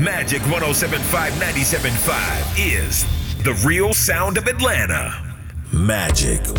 Magic 107.5, 97.5 is the real sound of Atlanta. Magic